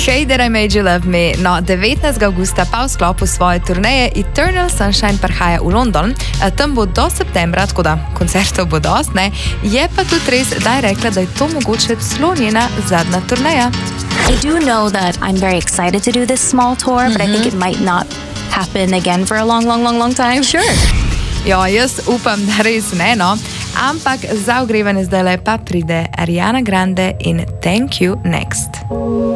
Say That I Made You Love Me. No, 19. avgusta pa v sklopu svoje turneje Eternal Sunshine prihaja v London. Tam bo do septembra, tako da koncertov bo dost, ne? Je pa tudi res, da je rekla, da je to mogoče celo njena zadnja turneja. I do know that I'm very excited to do this small tour, but I think it might not happen again for a long time. Sure. Ja, jaz upam, da res ne, no. Ampak za ogrevanje zdajle pa pride Ariana Grande in Thank You Next.